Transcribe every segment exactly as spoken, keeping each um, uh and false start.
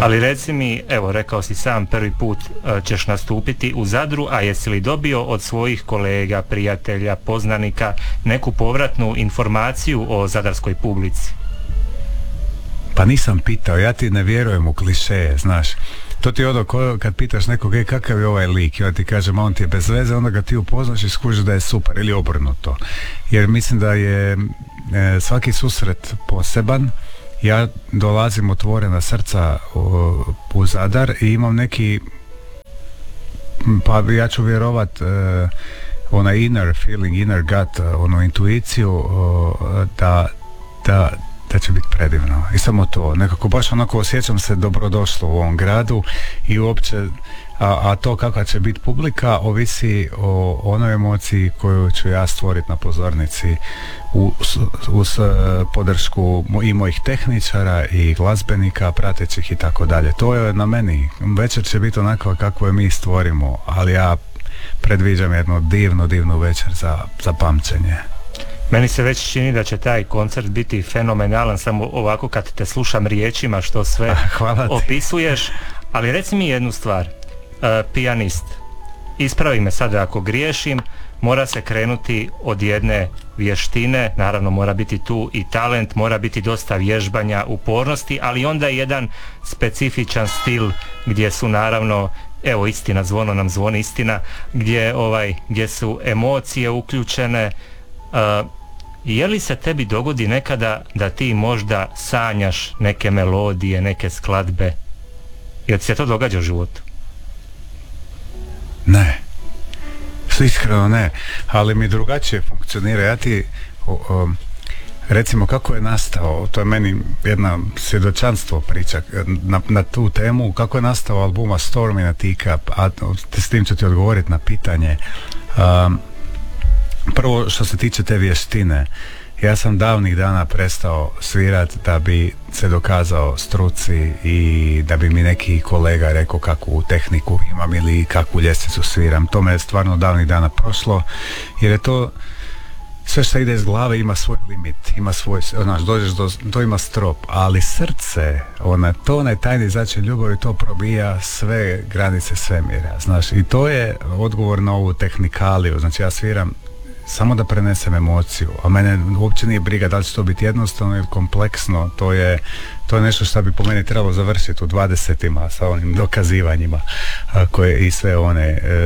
Ali reci mi, evo, rekao si sam, prvi put uh, ćeš nastupiti u Zadru, a jesi li dobio od svojih kolega, prijatelja, poznanika neku povratnu informaciju o zadarskoj publici? Pa nisam pitao, ja ti ne vjerujem u klišeje, znaš. To ti je ono ko, kad pitaš nekog, e, kakav je ovaj lik, i on ti kaže, ma on ti je bez veze, onda ga ti upoznaš i skužiš da je super, ili obrnuto. Jer mislim da je e, svaki susret poseban. Ja dolazim otvorena srca u, u Zadar i imam neki, pa ja ću vjerovat, e, onaj inner feeling, inner gut, onu intuiciju, o, da, da da će biti predivno. I samo to, nekako baš onako osjećam se dobrodošlo u ovom gradu i uopće, a, a to kakva će biti publika ovisi o onoj emociji koju ću ja stvoriti na pozornici uz, uz podršku i mojih tehničara i glazbenika, pratećih i tako dalje. To je na meni. Večer će biti onako kako je mi stvorimo, ali ja predviđam jednu divnu, divnu večer za, za pamćenje. Meni se već čini da će taj koncert biti fenomenalan, samo ovako kad te slušam riječima što sve opisuješ. Ali reci mi jednu stvar, uh, pijanist, ispravi me sada ako griješim, mora se krenuti od jedne vještine, naravno mora biti tu i talent, mora biti dosta vježbanja, upornosti, ali onda je jedan specifičan stil gdje su naravno, evo istina, zvono nam zvoni istina, gdje, ovaj, gdje su emocije uključene. Uh, je li se tebi dogodi nekada da ti možda sanjaš neke melodije, neke skladbe? Jel ti se to događa u životu? Ne, iskreno ne, ali mi drugačije funkcionira. Ja ti o, o, recimo kako je nastao, to je meni jedna svjedočanstvo priča na, na tu temu, kako je nastao albuma Storm in a Teacup, a s tim ću ti odgovoriti na pitanje. um, Prvo što se tiče te vještine, ja sam davnih dana prestao svirat da bi se dokazao struci i da bi mi neki kolega rekao kakvu tehniku imam ili kakvu ljestvicu sviram. To me je stvarno davnih dana prošlo, jer je to sve što ide iz glave ima svoj limit, ima svoj, znaš, dođeš do, to ima strop, ali srce, ona, to onaj tajni začin ljubavi, to probija sve granice svemira, znaš, i to je odgovor na ovu tehnikaliju. Znači ja sviram samo da prenesem emociju, a mene uopće nije briga da li će to biti jednostavno ili kompleksno. To je, to je nešto što bi po meni trebalo završiti u dvadesetima sa onim dokazivanjima a, koje i sve one e,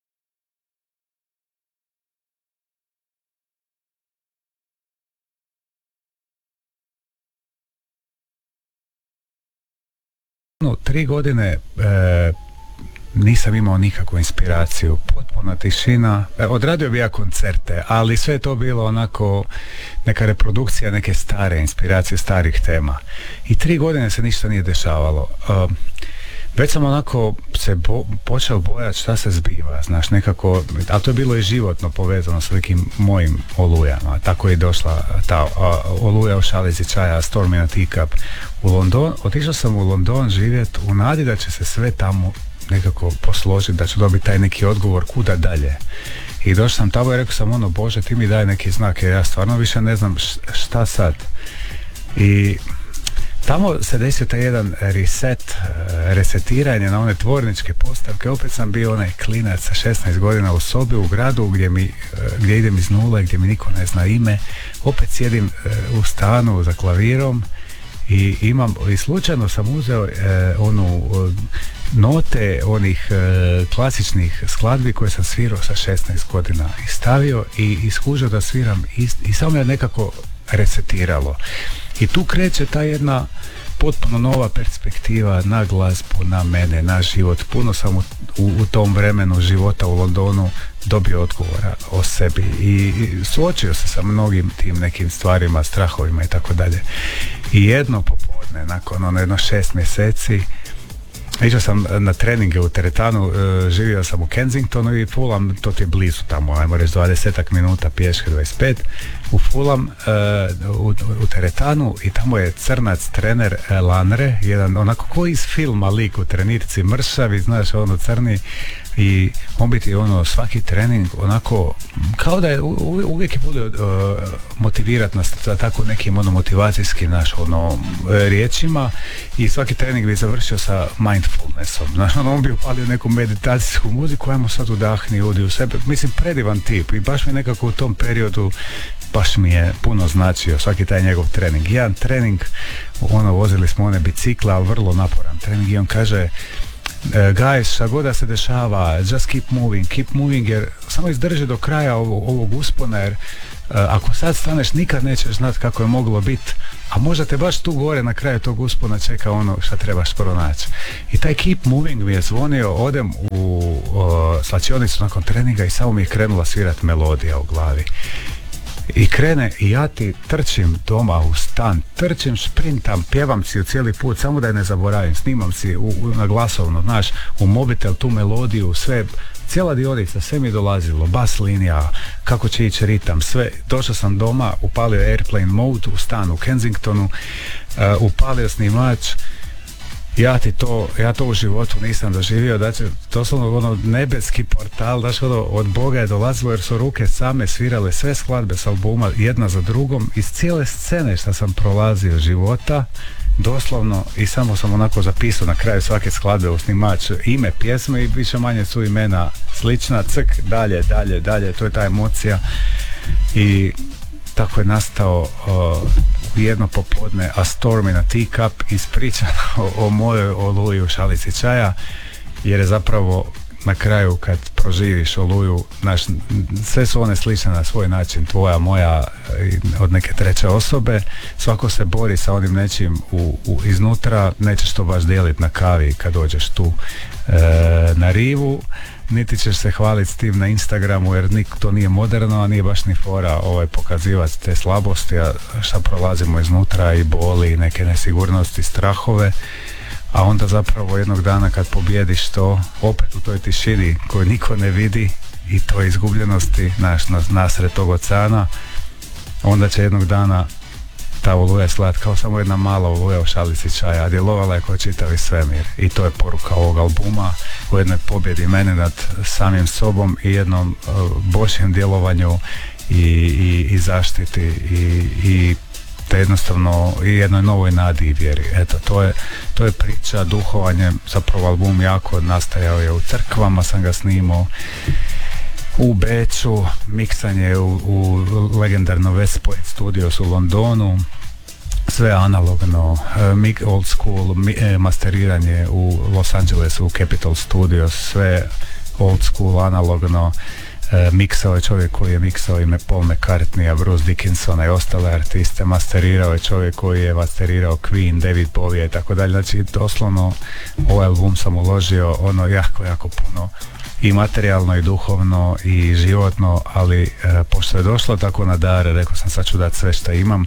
no, tri godine e, nisam imao nikakvu inspiraciju, potpuna tišina. E, odradio bi ja koncerte, ali sve je to bilo onako neka reprodukcija neke stare inspiracije, starih tema. I tri godine se ništa nije dešavalo. E, već sam onako se bo, počeo bojati šta se zbiva, znaš, nekako, ali to je bilo i životno povezano s nekim mojim olujama. Tako je došla ta a, oluja u šalici čaja, Storm in a Teacup u London. Otišao sam u London živjeti u nadi da će se sve tamo nekako posložiti, da ću dobiti taj neki odgovor kuda dalje. I došao sam tamo i rekao sam ono, Bože, ti mi daj neki znak, jer ja stvarno više ne znam šta sad. I tamo se desio taj jedan reset, resetiranje na one tvorničke postavke. Opet sam bio onaj klinac sa šesnaest godina u sobi u gradu gdje, mi, gdje idem iz nule, gdje mi niko ne zna ime. Opet sjedim u stanu za klavirom i imam, i slučajno sam uzeo eh, onu note onih e, klasičnih skladbi koje sam svirao sa šesnaest godina i stavio i iskužio da sviram i, i samo me nekako resetiralo. I tu kreće ta jedna potpuno nova perspektiva na glazbu, na mene, na život. Puno sam u, u, u tom vremenu života u Londonu dobio odgovora o sebi i, i suočio se sa mnogim tim nekim stvarima, strahovima i tako dalje. I jedno popodne, nakon ono jedno šest mjeseci, išao sam na treninge u teretanu, e, živio sam u Kensingtonu i Fulham, to ti je blizu tamo, ajmo reći dvadesetak minuta pješke, dvadeset pet, u Fulham, e, u, u teretanu, i tamo je crnac trener e, Lanre, jedan onako ko iz filma lik u trenirci, mršavi, znaš, ono crni, i on biti ono svaki trening onako kao da je uvijek je bude uh, motivirat nas za tako nekim ono motivacijskim naš ono riječima i svaki trening bi završio sa mindfulnessom. Znaš, ono, on bi upalio neku meditacijsku muziku, ajmo sad udahni, udi u sebe. Mislim, predivan tip i baš mi nekako u tom periodu baš mi je puno značio svaki taj njegov trening. Jedan trening, ono, vozili smo one bicikla, ali vrlo naporan trening i on kaže guys, šta god da se dešava, just keep moving, keep moving, jer samo izdrži do kraja ovog, ovog uspona, jer uh, ako sad staneš nikad nećeš znati kako je moglo biti, a možda te baš tu gore na kraju tog uspona čeka ono šta trebaš pronaći. I taj keep moving mi je zvonio, odem u uh, slačionicu nakon treninga i samo mi je krenula svirat melodija u glavi. I krene i ja ti trčim doma u stan, trčim, šprintam, pjevam si u cijeli put, samo da je ne zaboravim, snimam si u, u, na glasovno, znaš, u mobitel tu melodiju, sve, cijela dionica, sve mi je dolazilo, bas linija, kako će ići ritam, sve. Došao sam doma, upalio airplane mode u stan u Kensingtonu, uh, upalio snimač. Ja ti to, ja to u životu nisam doživio, da će doslovno ono nebeski portal, daš ono od Boga je dolazilo jer su ruke same svirale sve skladbe s albuma jedna za drugom iz cijele scene što sam prolazio života, doslovno, i samo sam onako zapisao na kraju svake skladbe u snimač ime pjesme i više manje su imena slična, ck, dalje, dalje, dalje, to je ta emocija i tako je nastao uh, jedno popodne A Storm in a Teacup, ispričano o, o mojoj oluji u šalici čaja, jer je zapravo na kraju kad proživiš oluju, naš, sve su one slične na svoj način, tvoja, moja, od neke treće osobe, svako se bori sa onim nečim u, u, iznutra, nećeš to baš dijeliti na kavi kad dođeš tu e, na rivu, niti ćeš se hvaliti s tim na Instagramu jer nik, to nije moderno, a nije baš ni fora ovaj, pokazivati te slabosti, a šta prolazimo iznutra i boli, neke nesigurnosti, strahove, a onda zapravo jednog dana kad pobjediš to, opet u toj tišini koju niko ne vidi i toj izgubljenosti naš, nas, nasred tog oceana, onda će jednog dana ta oluja slat kao samo jedna mala oluja u šalici čaja, a djelovala je kao čitavi svemir i to je poruka ovog albuma u jednoj pobjedi mene nad samim sobom i jednom uh, božjem djelovanju i, i, i zaštiti i, i te jednostavno i jednoj novoj nadi i vjeri. Eto, to je, to je priča, duhovanje, zapravo album jako nastajao je u crkvama, sam ga snimao u Beču, miksanje u, u legendarno West Point Studios u Londonu, sve analogno, uh, old school, mi, eh, masteriranje u Los Angelesu u Capitol Studios, sve old school, analogno, uh, miksao je čovjek koji je miksao ime Paul McCartneya, Bruce Dickinsona i ostale artiste, masterirao je čovjek koji je masterirao Queen, David Bowie i tako dalje, znači doslovno ovaj album sam uložio ono jako, jako puno i materijalno i duhovno i životno, ali e, pošto je došlo tako na dar, rekao sam sad ću dati sve što imam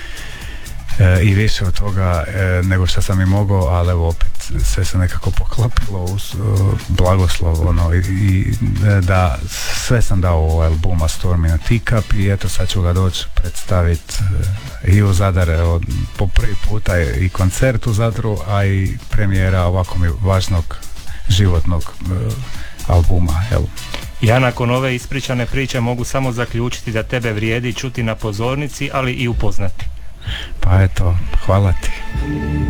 e, i više od toga e, nego što sam i mogao, ali evo opet sve se nekako poklopilo uz uh, blagoslov ono, i, i da sve sam dao u album A Storm in a Teacup i eto sad ću ga doći predstaviti uh, i u Zadar od, po prvi puta i koncert u Zadru, a i premijera ovako mi važnog životnog uh, albuma, jel? Ja nakon ove ispričane priče mogu samo zaključiti da tebe vrijedi čuti na pozornici, ali i upoznati. Pa eto, hvala ti.